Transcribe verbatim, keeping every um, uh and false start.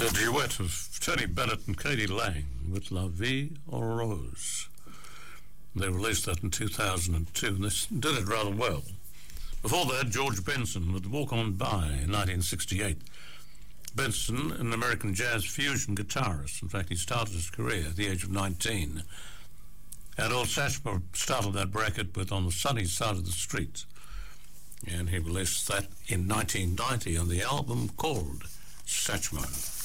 A duet of Tony Bennett and Katie Lang with La Vie en Rose. They released that in two thousand two, and they did it rather well. Before that, George Benson with Walk On By in nineteen sixty-eight. Benson, an American jazz fusion guitarist. In fact, he started his career at the age of nineteen. And Earl Satchmo started that bracket with On the Sunny Side of the Street. And he released that in nineteen ninety on the album called Satchmo.